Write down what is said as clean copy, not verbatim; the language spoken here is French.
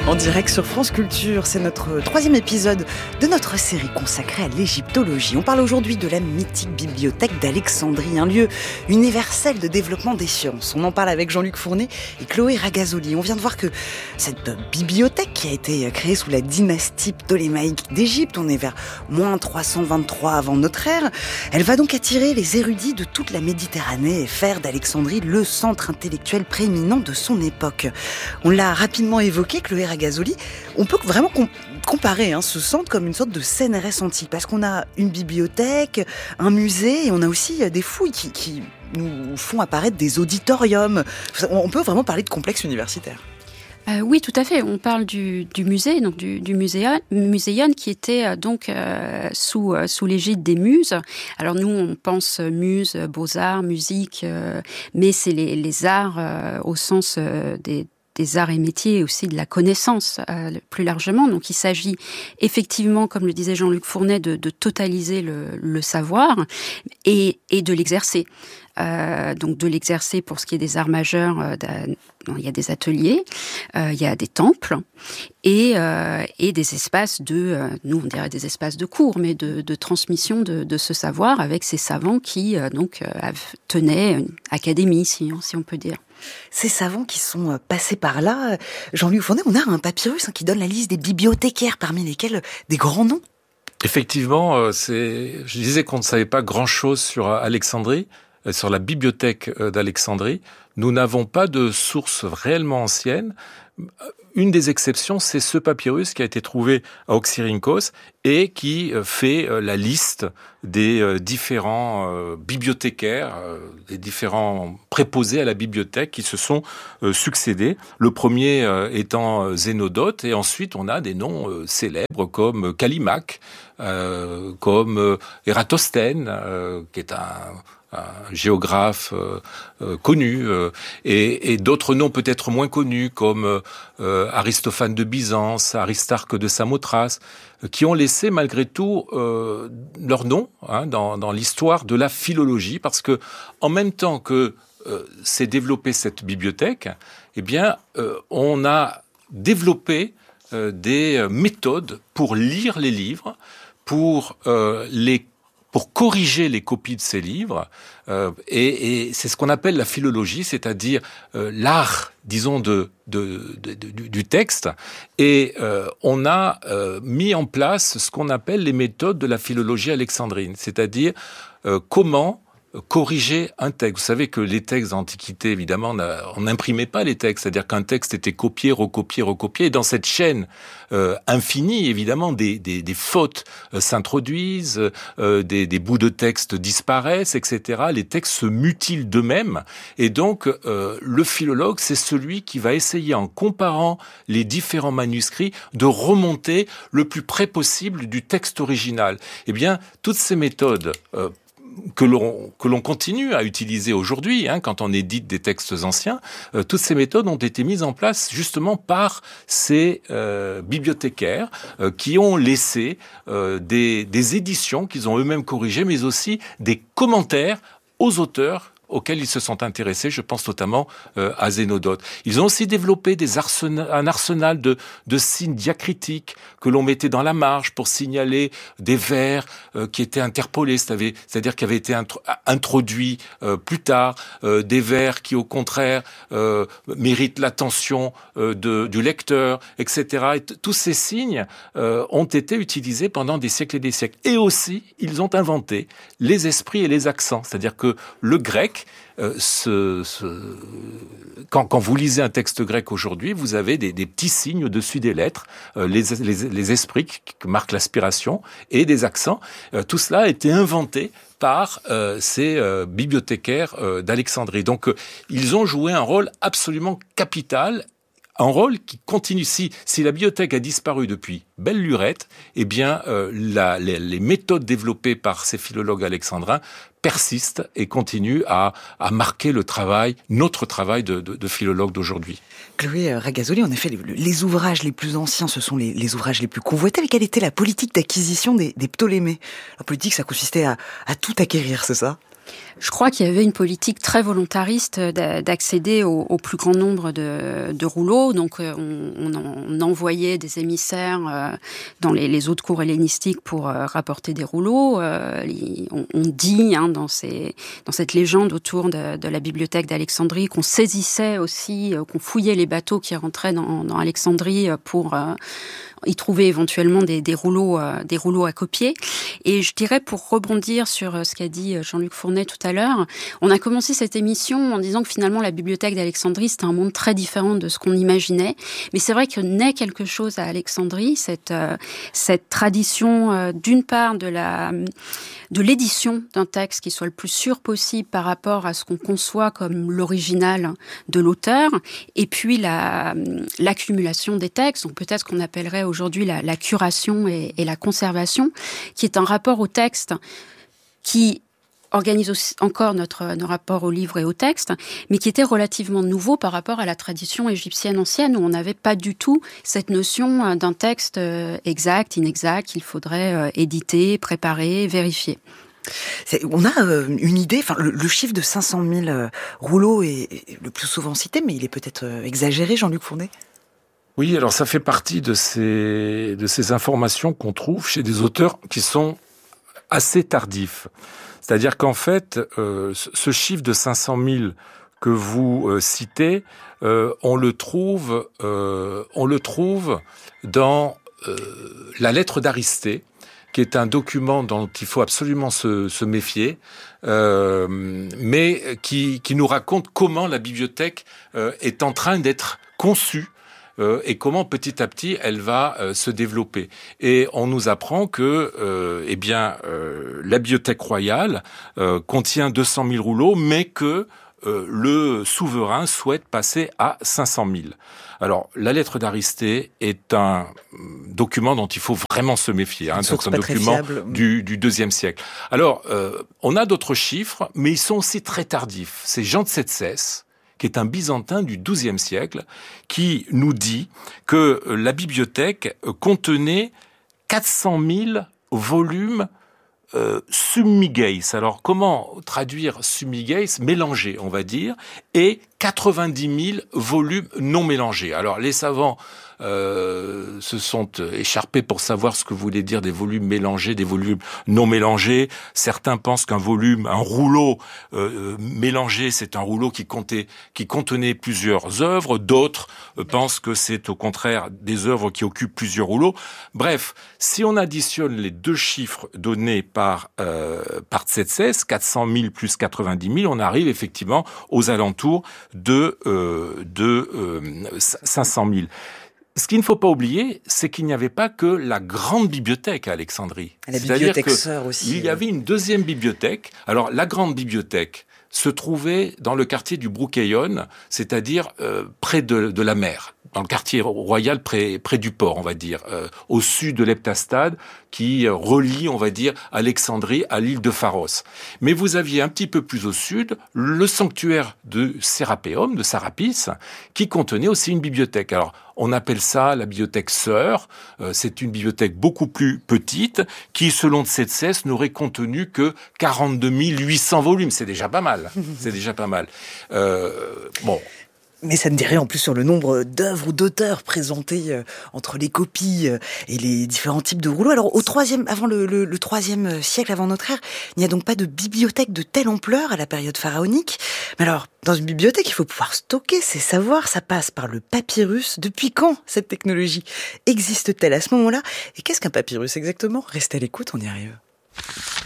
En direct sur France Culture, c'est notre troisième épisode de notre série consacrée à l'égyptologie. On parle aujourd'hui de la mythique bibliothèque d'Alexandrie, un lieu universel de développement des sciences. On en parle avec Jean-Luc Fournet et Chloé Ragazoli. On vient de voir que cette bibliothèque qui a été créée sous la dynastie ptolémaïque d'Égypte, on est vers moins 323 avant notre ère, elle va donc attirer les érudits de toute la Méditerranée et faire d'Alexandrie le centre intellectuel prééminent de son époque. On l'a rapidement évoqué, Chloé Ragazoli, on peut vraiment comparer ce centre comme une sorte de CNRS antique, parce qu'on a une bibliothèque, un musée, et on a aussi des fouilles qui nous font apparaître des auditoriums. On peut vraiment parler de complexe universitaire. Oui, tout à fait. On parle du musée, donc du muséon qui était sous l'égide des muses. Alors nous, on pense muses, beaux-arts, musique, mais c'est les arts au sens des arts et métiers et aussi de la connaissance plus largement. Donc il s'agit effectivement, comme le disait Jean-Luc Fournet, de totaliser le savoir et de l'exercer. Donc de l'exercer pour ce qui est des arts majeurs, il y a des ateliers, il y a des temples et des espaces nous on dirait des espaces de cours, mais de transmission de ce savoir avec ces savants qui tenaient une académie, si on peut dire. Ces savants qui sont passés par là, Jean-Luc Fournet, on a un papyrus qui donne la liste des bibliothécaires, parmi lesquels des grands noms. Effectivement, je disais qu'on ne savait pas grand-chose sur Alexandrie, sur la bibliothèque d'Alexandrie. Nous n'avons pas de sources réellement anciennes. Une des exceptions, c'est ce papyrus qui a été trouvé à Oxyrhynchos et qui fait la liste des différents bibliothécaires, des différents préposés à la bibliothèque qui se sont succédés. Le premier étant Zénodote, et ensuite on a des noms célèbres comme Callimaque, comme Ératosthène, qui est un géographe connu, et d'autres noms peut-être moins connus comme Aristophane de Byzance, Aristarque de Samothrace, qui ont laissé malgré tout leur nom dans l'histoire de la philologie, parce que en même temps que s'est développée cette bibliothèque, on a développé des méthodes pour lire les livres, pour corriger les copies de ces livres, et c'est ce qu'on appelle la philologie, c'est-à-dire l'art, disons, du texte, et on a mis en place ce qu'on appelle les méthodes de la philologie alexandrine, c'est-à-dire comment corriger un texte. Vous savez que les textes d'Antiquité, évidemment, on n'imprimait pas les textes, c'est-à-dire qu'un texte était copié, recopié, recopié, et dans cette chaîne infinie, évidemment, des fautes s'introduisent, des bouts de texte disparaissent, etc. Les textes se mutilent d'eux-mêmes, et donc le philologue, c'est celui qui va essayer, en comparant les différents manuscrits, de remonter le plus près possible du texte original. Eh bien, toutes ces méthodes que l'on continue à utiliser aujourd'hui, quand on édite des textes anciens, toutes ces méthodes ont été mises en place justement par ces bibliothécaires qui ont laissé des éditions qu'ils ont eux-mêmes corrigées, mais aussi des commentaires aux auteurs auxquels ils se sont intéressés. Je pense notamment à Zénodote. Ils ont aussi développé un arsenal de signes diacritiques que l'on mettait dans la marge pour signaler des vers qui étaient interpolés, c'est-à-dire qui avaient été introduits plus tard, des vers qui au contraire méritent l'attention du lecteur, etc. Et tous ces signes ont été utilisés pendant des siècles et des siècles. Et aussi, ils ont inventé les esprits et les accents, c'est-à-dire que le grec, quand vous lisez un texte grec aujourd'hui, vous avez des petits signes au-dessus des lettres, les esprits qui marquent l'aspiration, et des accents. Tout cela a été inventé par ces bibliothécaires d'Alexandrie. Donc, ils ont joué un rôle absolument capital, un rôle qui continue. Si la bibliothèque a disparu depuis belle lurette, les méthodes développées par ces philologues alexandrins persistent et continuent à marquer notre travail de philologue d'aujourd'hui. Chloé Ragazoli, en effet, les ouvrages les plus anciens, ce sont les ouvrages les plus convoités. Mais quelle était la politique d'acquisition des Ptolémées ? La politique, ça consistait à tout acquérir, c'est ça ? Je crois qu'il y avait une politique très volontariste d'accéder au plus grand nombre de rouleaux. Donc, on envoyait des émissaires dans les autres cours hellénistiques pour rapporter des rouleaux. On dit dans cette légende autour de la bibliothèque d'Alexandrie qu'on saisissait aussi, qu'on fouillait les bateaux qui rentraient dans Alexandrie pour y trouver éventuellement des rouleaux à copier. Et je dirais, pour rebondir sur ce qu'a dit Jean-Luc Fournet tout à l'heure, on a commencé cette émission en disant que finalement la bibliothèque d'Alexandrie, c'était un monde très différent de ce qu'on imaginait. Mais c'est vrai que naît quelque chose à Alexandrie, cette tradition d'une part de l'édition d'un texte qui soit le plus sûr possible par rapport à ce qu'on conçoit comme l'original de l'auteur, et puis l'accumulation des textes, donc peut-être qu'on appellerait aujourd'hui la curation et la conservation, qui est un rapport au texte qui organise aussi encore nos rapports au livre et au texte, mais qui était relativement nouveau par rapport à la tradition égyptienne ancienne, où on n'avait pas du tout cette notion d'un texte exact, inexact, qu'il faudrait éditer, préparer, vérifier. On a une idée, le chiffre de 500 000 rouleaux est le plus souvent cité, mais il est peut-être exagéré, Jean-Luc Fournet ? Oui, alors ça fait partie de ces informations qu'on trouve chez des auteurs qui sont assez tardifs. C'est-à-dire qu'en fait, ce chiffre de 500 000 que vous citez, on le trouve dans la lettre d'Aristée, qui est un document dont il faut absolument se méfier, mais qui nous raconte comment la bibliothèque est en train d'être conçue et comment petit à petit elle va se développer. Et on nous apprend que la bibliothèque royale contient 200 000 rouleaux, mais que le souverain souhaite passer à 500 000. Alors, la lettre d'Aristée est un document dont il faut vraiment se méfier. C'est un document du IIe siècle. Alors, on a d'autres chiffres, mais ils sont aussi très tardifs. C'est Jean de Setsès, qui est un Byzantin du XIIe siècle, qui nous dit que la bibliothèque contenait 400 000 volumes summigeis. Alors, comment traduire summigeis? Mélangés, on va dire, et 90 000 volumes non mélangés. Alors, les savants se sont écharpés pour savoir ce que voulaient dire des volumes mélangés, des volumes non mélangés. Certains pensent qu'un rouleau mélangé, c'est un rouleau qui contenait plusieurs œuvres. D'autres pensent que c'est au contraire des œuvres qui occupent plusieurs rouleaux. Bref, si on additionne les deux chiffres donnés par Tsetses, 400 000 plus 90 000, on arrive effectivement aux alentours de 500 000. Ce qu'il ne faut pas oublier, c'est qu'il n'y avait pas que la grande bibliothèque à Alexandrie. La bibliothèque sœur aussi. Il y avait une deuxième bibliothèque. Alors, la grande bibliothèque se trouvait dans le quartier du Broukeion, c'est-à-dire près de la mer, dans le quartier royal près du port, on va dire, au sud de l'Heptastade, qui relie, on va dire, Alexandrie à l'île de Pharos. Mais vous aviez un petit peu plus au sud le sanctuaire de Sérapéum, de Sarapis, qui contenait aussi une bibliothèque. Alors, on appelle ça la bibliothèque sœur. C'est une bibliothèque beaucoup plus petite qui, selon Tsetses, n'aurait contenu que 42 800 volumes. C'est déjà pas mal. C'est déjà pas mal. Bon. Mais ça ne dit rien en plus sur le nombre d'œuvres ou d'auteurs présentés entre les copies et les différents types de rouleaux. Alors, avant le IIIe siècle avant notre ère, il n'y a donc pas de bibliothèque de telle ampleur à la période pharaonique. Mais alors, dans une bibliothèque, il faut pouvoir stocker ses savoirs. Ça passe par le papyrus. Depuis quand cette technologie existe-t-elle à ce moment-là? Et qu'est-ce qu'un papyrus exactement? Restez à l'écoute, on y arrive.